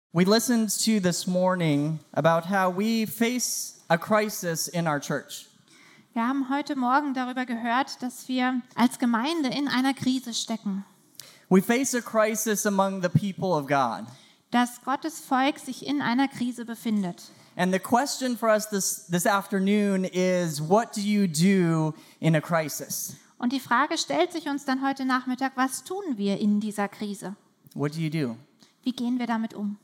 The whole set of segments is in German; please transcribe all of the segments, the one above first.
We listened to this morning about how we face a crisis in our church. Wir haben heute Morgen darüber gehört, dass wir als Gemeinde in einer Krise stecken. We face a crisis among the people of God. Dass Gottes Volk sich in einer Krise befindet. And the question for us this afternoon is, what do you do in a crisis? Und die Frage stellt sich uns dann heute Nachmittag, was tun wir in dieser Krise? What do you do? Wie gehen wir damit um?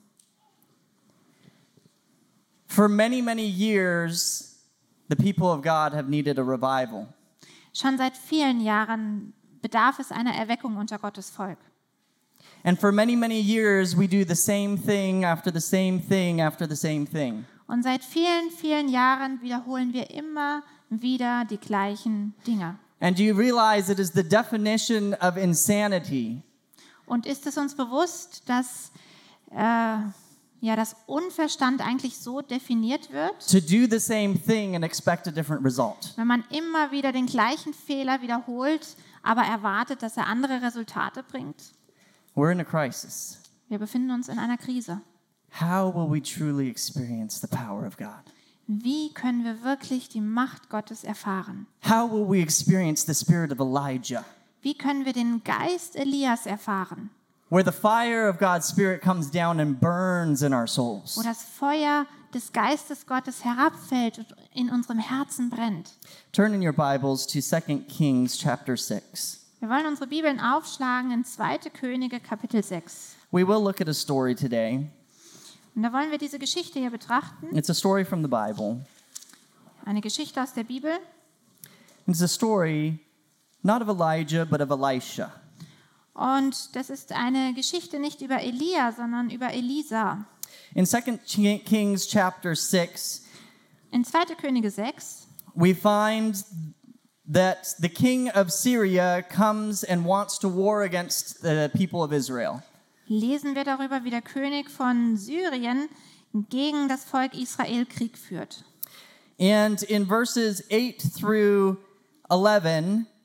For many, many years, the people of God have needed a revival. Schon seit vielen Jahren bedarf es einer Erweckung unter Gottes Volk. And for many, many years, we do the same thing after the same thing after the same thing. Und seit vielen, vielen Jahren wiederholen wir immer wieder die gleichen Dinge. And do you realize it is the definition of insanity Und ist es uns bewusst, dass das Unverstand eigentlich so definiert wird, to do the same thing and expect a different result? wenn man immer wieder den gleichen Fehler wiederholt, aber erwartet, dass er andere Resultate bringt? We're in a crisis. Wir befinden uns in einer Krise. How will we truly experience the power of God? Wie können wir wirklich die Macht Gottes erfahren? How will we experience the spirit of Elijah, Wie können wir den Geist Elias erfahren, where the fire of God's Spirit comes down and burns in our souls? wo das Feuer des Geistes Gottes herabfällt und in unserem Herzen brennt? Turn in your Bibles to 2 Kings chapter 6. Wir wollen unsere Bibeln aufschlagen in 2. Könige Kapitel 6. We will look at a story today. Und da wollen wir diese Geschichte hier betrachten, It's a story from the Bible. eine Geschichte aus der Bibel. It's a story not of Elijah, but of Elisha. Und das ist eine Geschichte nicht über Elia, sondern über Elisa. In 2 Kings chapter 6, In 2. Könige 6 we find that the king of Syria comes and wants to war against the people of Israel. lesen wir darüber, wie der König von Syrien gegen das Volk Israel Krieg führt. And in verses 8 through 11,